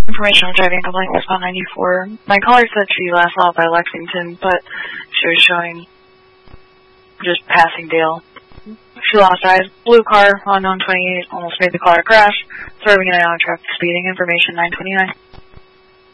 Information on driving complaint was on 94. My caller said she last saw by Lexington, but she was showing just passing Dale. She lost eyes. Blue car on 128, almost made the car crash. Serving an hour traffic speeding. Information 929.